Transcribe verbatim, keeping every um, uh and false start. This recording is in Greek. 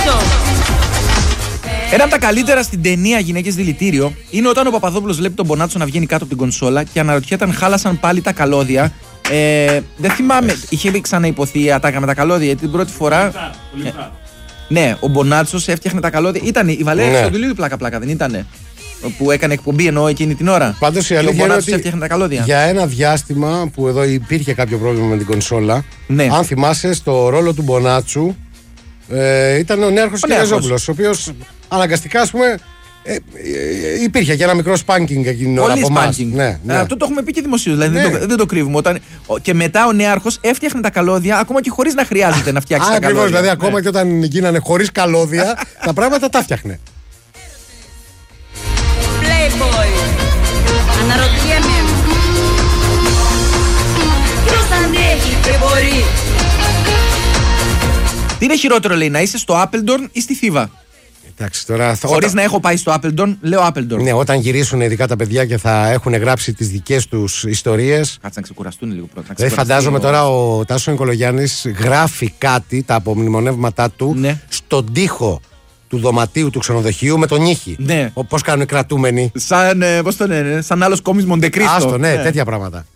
Ένα από τα καλύτερα στην ταινία Γυναίκες Δηλητήριο είναι όταν ο Παπαδόπουλος βλέπει τον Μπονάτσο να βγαίνει κάτω από την κονσόλα και αναρωτιέται αν χάλασαν πάλι τα καλώδια. Ε, δεν θυμάμαι, είχε ξαναυποθεί η ατάκα με τα καλώδια, γιατί την πρώτη φορά. Ε, ναι, ο Μπονάτσος έφτιαχνε τα καλώδια. Ήταν η Βαλέρια Χρυστοδουλίδου, πλάκα-πλάκα, δεν ήτανε? Που έκανε εκπομπή εννοώ εκείνη την ώρα. Πάντως η αλήθεια είναι ότι έφτιαχνε τα καλώδια. Για ένα διάστημα που εδώ υπήρχε κάποιο πρόβλημα με την κονσόλα, ναι. Αν θυμάσαι, στο ρόλο του Μπονάτσου ε, ήταν ο Νέαρχος Κυραζόπουλος, ο οποίος αναγκαστικά, ας πούμε, ε, ε, υπήρχε και ένα μικρό σπάνκινγκ εκείνη την ώρα από εμάς. Ναι, ναι. Αυτό το έχουμε πει και δημοσίως, δηλαδή ναι. δεν, το, δεν το κρύβουμε. Όταν, και μετά ο Νέαρχος έφτιαχνε τα καλώδια ακόμα και χωρίς να χρειάζεται να φτιάξει τα καλώδια. Ακριβώς, δηλαδή ναι. ακόμα και όταν γίνανε χωρίς καλώδια, τα πράγματα τα φτιάχνε. Playboy. Αναρωτιέμαι. Ποιος αντέχει και μπορεί? Τι είναι χειρότερο, λέει, να είσαι στο Appledorn ή στη Θήβα? Εντάξει, τώρα, χωρίς όταν... να έχω πάει στο Appledorn, λέω Appledorn. Ναι, όταν γυρίσουν ειδικά τα παιδιά και θα έχουν γράψει τις δικές τους ιστορίες. Κάτσε να ξεκουραστούν λίγο πρώτα. Δεν φαντάζομαι ο... τώρα ο Τάσος Νικολογιάννης γράφει κάτι, τα απομνημονεύματά του, ναι. Στον τοίχο του δωματίου του ξενοδοχείου με τον νύχη. Ναι. Πώς κάνουν οι κρατούμενοι. Σαν, ε, πώς το λένε, σαν άλλος κόμις Μοντεκρίστο. Άστο, ναι, ναι, τέτοια πράγματα.